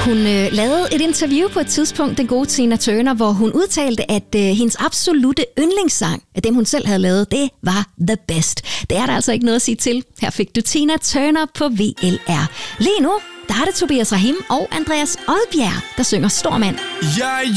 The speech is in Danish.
Hun lavede et interview på et tidspunkt, den gode Tina Turner, hvor hun udtalte, at hendes absolute yndlingssang af dem, hun selv havde lavet, det var The Best. Det er der altså ikke noget at sige til. Her fik du Tina Turner på VLR. Lige nu, der er det Tobias Rahim og Andreas Odbjerg, der synger Stor Mand.